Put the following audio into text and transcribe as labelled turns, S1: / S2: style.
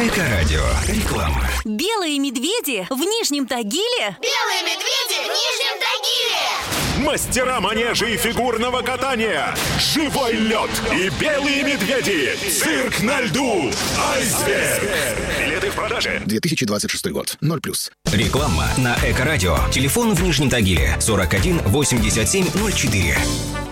S1: Эко-радио. Реклама.
S2: Белые медведи в Нижнем Тагиле.
S3: Белые медведи в Нижнем Тагиле.
S4: Мастера манежа и фигурного катания. Живой лед и белые медведи. Цирк на льду. Айсберг. Билеты в продаже.
S5: 2026 год. 0+.
S1: Реклама на Эко-радио. Телефон в Нижнем Тагиле 41 87 04.